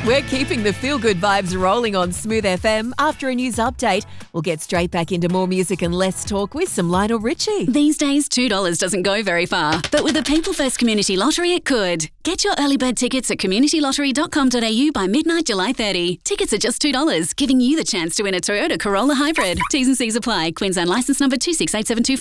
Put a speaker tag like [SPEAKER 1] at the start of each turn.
[SPEAKER 1] We're keeping the feel-good vibes rolling on Smooth FM. After a news update, we'll get straight back into more music and less talk with some Lionel Richie.
[SPEAKER 2] These days, $2 doesn't go very far, but with the People First Community Lottery, it could. Get your early bird tickets at communitylottery.com.au by midnight July 30. Tickets are just $2, giving you the chance to win a Toyota Corolla Hybrid. T's and C's apply. Queensland licence number 268725.